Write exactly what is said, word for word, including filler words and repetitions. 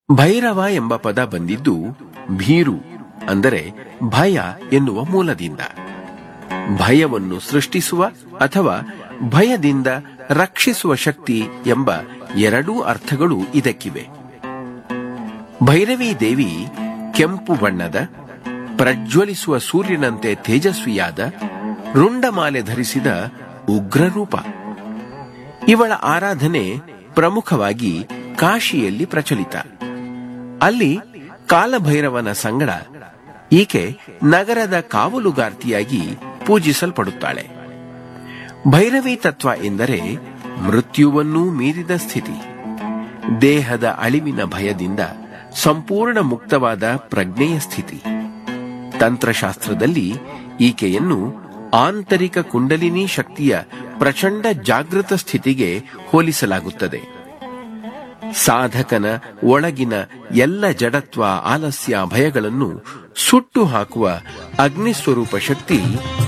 ಭೈರವ ಎಂಬ ಪದ ಬಂದಿದ್ದು ಭೀರು ಅಂದರೆ ಭಯ ಎನ್ನುವ ಮೂಲದಿಂದ. ಭಯವನ್ನು ಸೃಷ್ಟಿಸುವ ಅಥವಾ ಭಯದಿಂದ ರಕ್ಷಿಸುವ ಶಕ್ತಿ ಎಂಬ ಎರಡೂ ಅರ್ಥಗಳು ಇದಕ್ಕಿವೆ. ಭೈರವೀ ದೇವಿ ಕೆಂಪು ಬಣ್ಣದ, ಪ್ರಜ್ವಲಿಸುವ ಸೂರ್ಯನಂತೆ ತೇಜಸ್ವಿಯಾದ, ರುಂಡಮಾಲೆ ಧರಿಸಿದ ಉಗ್ರರೂಪ. ಇವಳ ಆರಾಧನೆ ಪ್ರಮುಖವಾಗಿ ಕಾಶಿಯಲ್ಲಿ ಪ್ರಚಲಿತ. ಅಲ್ಲಿ ಕಾಲಭೈರವನ ಸಂಗಡ ಈಕೆ ನಗರದ ಕಾವಲುಗಾರ್ತಿಯಾಗಿ ಪೂಜಿಸಲ್ಪಡುತ್ತಾಳೆ. ಭೈರವಿ ತತ್ವ ಎಂದರೆ ಮೃತ್ಯುವನ್ನೂ ಮೀರಿದ ಸ್ಥಿತಿ, ದೇಹದ ಅಳಿವಿನ ಭಯದಿಂದ ಸಂಪೂರ್ಣ ಮುಕ್ತವಾದ ಪ್ರಜ್ಞೆಯ ಸ್ಥಿತಿ. ತಂತ್ರಶಾಸ್ತ್ರದಲ್ಲಿ ಈಕೆಯನ್ನು ಆಂತರಿಕ ಕುಂಡಲಿನಿ ಶಕ್ತಿಯ ಪ್ರಚಂಡ ಜಾಗೃತ ಸ್ಥಿತಿಗೆ ಹೋಲಿಸಲಾಗುತ್ತದೆ. ಸಾಧಕನ ಒಳಗಿನ ಎಲ್ಲ ಜಡತ್ವ, ಆಲಸ್ಯ, ಭಯಗಳನ್ನು ಸುಟ್ಟು ಹಾಕುವ ಅಗ್ನಿಸ್ವರೂಪ ಶಕ್ತಿ